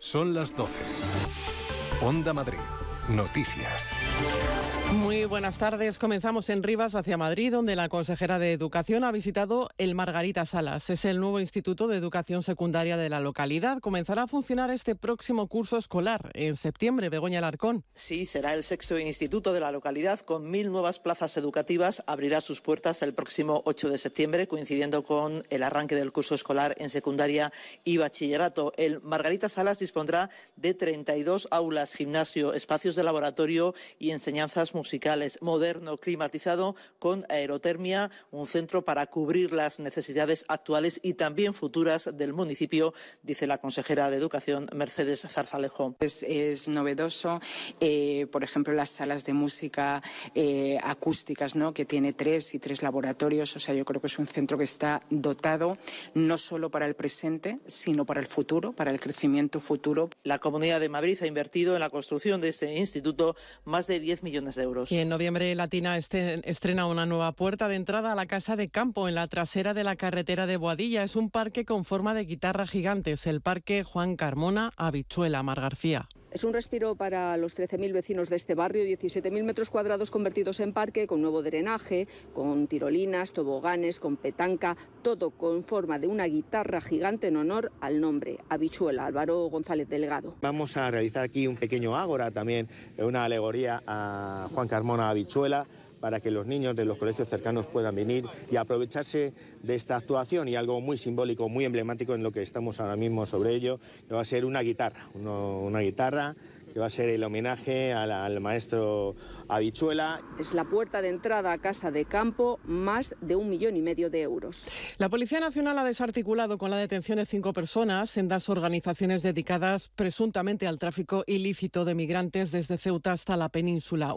Son las 12. Onda Madrid. Noticias. Muy buenas tardes. Comenzamos en Rivas hacia Madrid, donde la consejera de Educación ha visitado el Margarita Salas. Es el nuevo instituto de educación secundaria de la localidad. Comenzará a funcionar este próximo curso escolar, en septiembre. Begoña Alarcón. Sí, será el sexto instituto de la localidad con 1.000 nuevas plazas educativas. Abrirá sus puertas el próximo 8 de septiembre, coincidiendo con el arranque del curso escolar en secundaria y bachillerato. El Margarita Salas dispondrá de 32 aulas, gimnasio, espacios de laboratorio y enseñanzas musicales, moderno, climatizado, con aerotermia, un centro para cubrir las necesidades actuales y también futuras del municipio, dice la consejera de Educación, Mercedes Zarzalejo. Es novedoso, por ejemplo, las salas de música acústicas, ¿no?, que tiene 3 laboratorios. O sea, yo creo que es un centro que está dotado no solo para el presente, sino para el futuro, para el crecimiento futuro. La Comunidad de Madrid ha invertido en la construcción de este instituto más de 10 millones de euros. Y en noviembre Latina estrena una nueva puerta de entrada a la Casa de Campo, en la trasera de la carretera de Boadilla. Es un parque con forma de guitarra gigante. Es el Parque Juan Carmona Habichuela. Mar García. Es un respiro para los 13.000 vecinos de este barrio, 17.000 metros cuadrados convertidos en parque, con nuevo drenaje, con tirolinas, toboganes, con petanca, todo con forma de una guitarra gigante en honor al nombre, Habichuela. Álvaro González, delegado. Vamos a realizar aquí un pequeño ágora, también una alegoría a Juan Carmona Habichuela, para que los niños de los colegios cercanos puedan venir y aprovecharse de esta actuación, y algo muy simbólico, muy emblemático en lo que estamos ahora mismo sobre ello, que va a ser una guitarra, una guitarra que va a ser el homenaje al maestro Habichuela. Es la puerta de entrada a Casa de Campo, más de 1,5 millones de euros. La Policía Nacional ha desarticulado con la detención de 5 personas en 2 organizaciones dedicadas presuntamente al tráfico ilícito de migrantes desde Ceuta hasta la península.